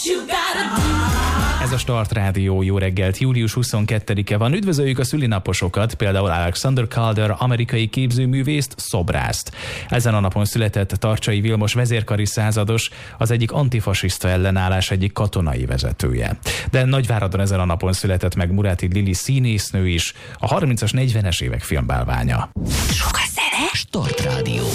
Ez a Start Rádió, jó reggelt, július 22-e van. Üdvözöljük a szülinaposokat, például Alexander Calder, amerikai képzőművészt, szobrászt. Ezen a napon született Tarcsay Vilmos vezérkari százados, az egyik antifasiszta ellenállás egyik katonai vezetője. De Nagyváradon ezen a napon született meg Muráti Lili színésznő is, a 30-as, 40-es évek filmbálványa. Sok a zene. Start Rádió.